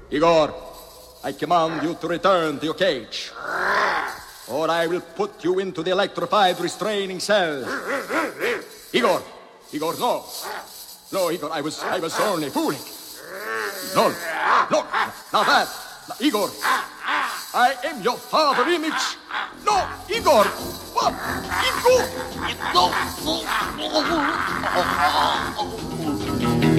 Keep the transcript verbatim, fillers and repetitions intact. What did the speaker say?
Igor, I command you to return to your cage, or I will put you into the electrified restraining cell. Igor! Igor, no! No, Igor, I was, I was only fooling. No, no, now that, Igor, I am your father image. No, Igor! What? Igor! No, no, no.